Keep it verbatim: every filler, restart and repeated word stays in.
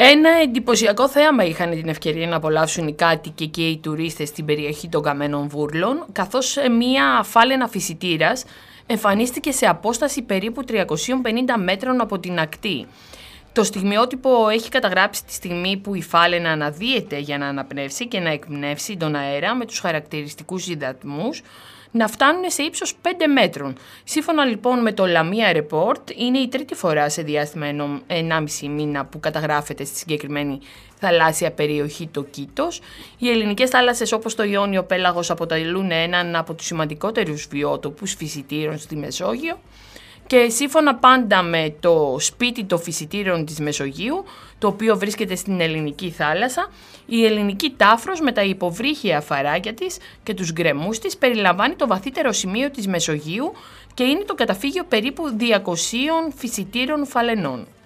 Ένα εντυπωσιακό θέαμα είχαν την ευκαιρία να απολαύσουν οι κάτοικοι και οι τουρίστες στην περιοχή των Καμένων Βούρλων, καθώς μια φάλαινα φυσιτήρας εμφανίστηκε σε απόσταση περίπου τριακόσιων πενήντα μέτρων από την ακτή. Το στιγμιότυπο έχει καταγράψει τη στιγμή που η φάλαινα αναδύεται για να αναπνεύσει και να εκπνεύσει τον αέρα με τους χαρακτηριστικούς υδατμούς να φτάνουν σε ύψος πέντε μέτρων. Σύμφωνα λοιπόν με το Lamia Report, είναι η τρίτη φορά σε διάστημα ενάμιση μήνα που καταγράφεται στη συγκεκριμένη θαλάσσια περιοχή το Κίτος. Οι ελληνικές θάλασσες όπως το Ιόνιο Πέλαγος αποτελούν έναν από τους σημαντικότερους βιότοπους φυσιτήρων στη Μεσόγειο. Και σύμφωνα πάντα με το σπίτι των φυσιτήρων της Μεσογείου, το οποίο βρίσκεται στην Ελληνική θάλασσα, η ελληνική τάφρος με τα υποβρύχια φαράγγια της και τους γκρεμούς της περιλαμβάνει το βαθύτερο σημείο της Μεσογείου και είναι το καταφύγιο περίπου διακοσίων φυσιτήρων φαλενών.